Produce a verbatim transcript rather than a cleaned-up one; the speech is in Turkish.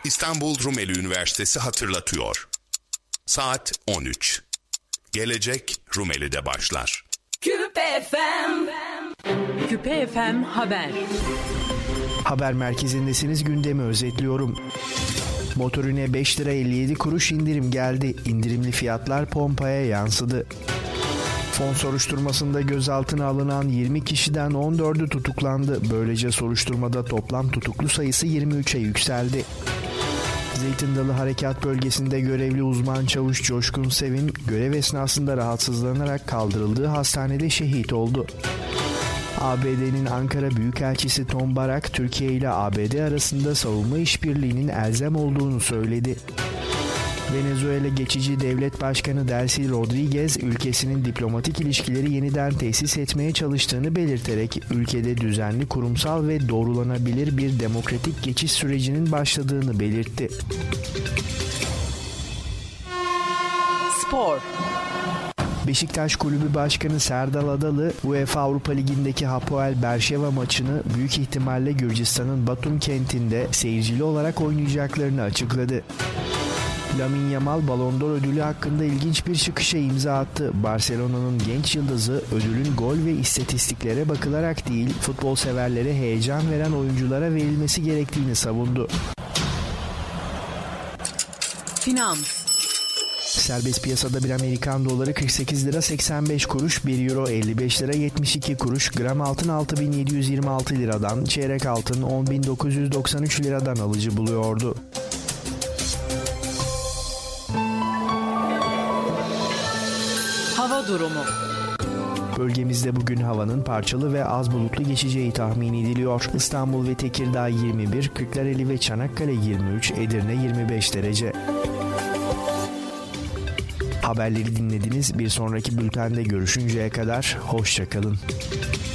İstanbul Rumeli Üniversitesi hatırlatıyor. Saat on üç. Gelecek Rumeli'de başlar. Küpe F M. Küpe F M Haber. Haber merkezindesiniz, gündemi özetliyorum. Motorine beş lira elli yedi kuruş indirim geldi. İndirimli fiyatlar pompaya yansıdı. Fon soruşturmasında gözaltına alınan yirmi kişiden on dördü tutuklandı. Böylece soruşturmada toplam tutuklu sayısı yirmi üçe yükseldi. Zeytin Dalı Harekat Bölgesi'nde görevli uzman çavuş Coşkun Sevin, görev esnasında rahatsızlanarak kaldırıldığı hastanede şehit oldu. A B D'nin Ankara Büyükelçisi Tom Barak, Türkiye ile A B D arasında savunma işbirliğinin elzem olduğunu söyledi. Venezuela Geçici Devlet Başkanı Delcy Rodriguez, ülkesinin diplomatik ilişkileri yeniden tesis etmeye çalıştığını belirterek ülkede düzenli, kurumsal ve doğrulanabilir bir demokratik geçiş sürecinin başladığını belirtti. Spor. Beşiktaş Kulübü Başkanı Serdal Adalı, UEFA Avrupa Ligi'ndeki Hapoel Berşeva maçını büyük ihtimalle Gürcistan'ın Batum kentinde seyircili olarak oynayacaklarını açıkladı. Lamine Yamal Ballon d'Or ödülü hakkında ilginç bir çıkışa imza attı. Barcelona'nın genç yıldızı ödülün gol ve istatistiklere bakılarak değil, futbol severlere heyecan veren oyunculara verilmesi gerektiğini savundu. Finans. Serbest piyasada bir Amerikan doları kırk sekiz lira seksen beş kuruş, bir euro elli beş lira yetmiş iki kuruş, gram altın altı bin yedi yüz yirmi altı liradan, çeyrek altın on bin dokuz yüz doksan üç liradan alıcı buluyordu. Hava durumu. Bölgemizde bugün havanın parçalı ve az bulutlu geçeceği tahmin ediliyor. İstanbul ve Tekirdağ yirmi bir, Kırklareli ve Çanakkale yirmi üç, Edirne yirmi beş derece. Haberleri dinlediniz. Bir sonraki bültende görüşünceye kadar hoşça kalın.